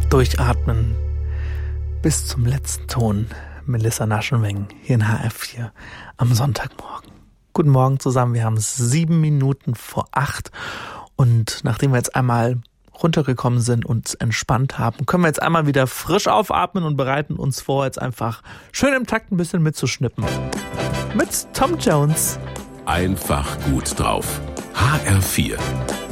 Durchatmen bis zum letzten Ton. Melissa Naschenweng hier in HR4 am Sonntagmorgen. Guten Morgen zusammen, wir haben 7 Minuten vor 8 und nachdem wir jetzt einmal runtergekommen sind und entspannt haben, können wir jetzt einmal wieder frisch aufatmen und bereiten uns vor, jetzt einfach schön im Takt ein bisschen mitzuschnippen. Mit Tom Jones. Einfach gut drauf. HR4.